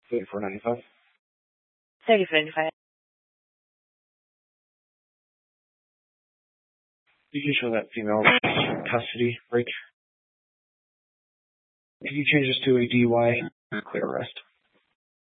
$34.95. $34.95. You can show that female custody break. Could you change this to a DUI clear arrest?